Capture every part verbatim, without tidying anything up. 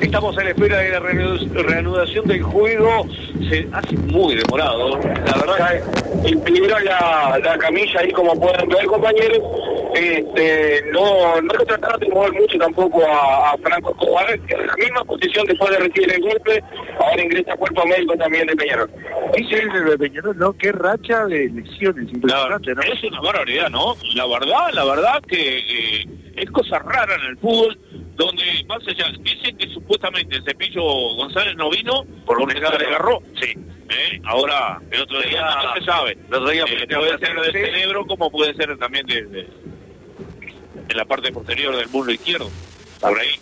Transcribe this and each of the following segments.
Estamos a la espera de la reanudación del juego. Se hace muy demorado, la verdad. Impidieron la, la camilla ahí, como pueden ver, compañeros. Este, no, no lo trataron de mover mucho tampoco a, a Franco Escobar, en la misma posición después de recibir el golpe. Ahora ingresa cuerpo médico también de Peñarol. Dice el de Peñarol, ¿no? Qué racha de lesiones, impresionante, ¿no? Es una barbaridad, ¿no? La verdad, la verdad que eh, es cosa rara en el fútbol, donde más allá, dicen que supuestamente el Cepillo González no vino por un escándalo de agarró. Sí. ¿Eh? Ahora, el otro día no se sabe. El otro día eh, puede ser del cerebro como puede ser también de, de, de la parte posterior del muslo izquierdo. Por ahí.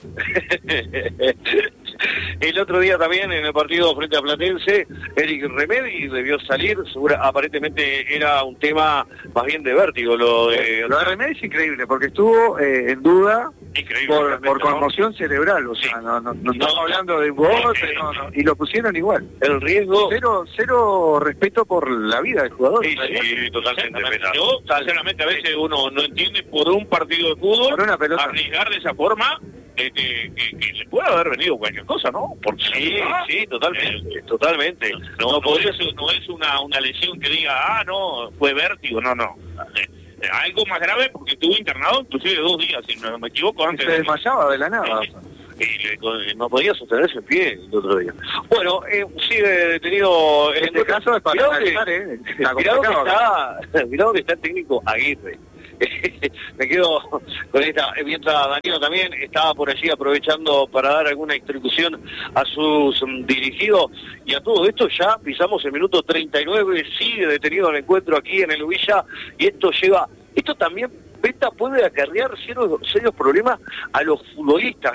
El otro día también en el partido frente a Platense, Eric Remedi debió salir, segura, aparentemente era un tema más bien de vértigo. Lo de, lo de Remedi es increíble, porque estuvo eh, en duda increíble, por, por conmoción ¿no? cerebral, o sí. sea, no, no, no, no estamos no, hablando de golpe, eh, no, no, y lo pusieron igual. El riesgo... Cero, cero respeto por la vida del jugador. Sí, sí, totalmente. Yo, sinceramente, a veces uno no entiende por un partido de fútbol por una pelota. arriesgar de esa forma. Eh, que, que, que le puede haber venido cualquier cosa, ¿no? Porque sí, ah, sí, totalmente, eh, totalmente. No, no, no, es, no es una, una lesión que diga, ah, no, fue vértigo, no, no. Eh, eh, algo más grave porque estuvo internado inclusive dos días, si no me equivoco, antes. Se de... desmayaba de la nada. Eh, y le, no podía sostenerse en pie el otro día. Bueno, eh, sigue detenido en este caso es para analizar, eh. Mirá dónde está, mirá dónde está el técnico Aguirre. Me quedo con esta, mientras Danilo también estaba por allí aprovechando para dar alguna instrucción a sus um, dirigidos, y a todo esto ya pisamos el minuto treinta y nueve, sigue detenido el encuentro aquí en el Ubilla, y esto lleva, esto también, Beta puede acarrear serios, serios problemas a los futbolistas.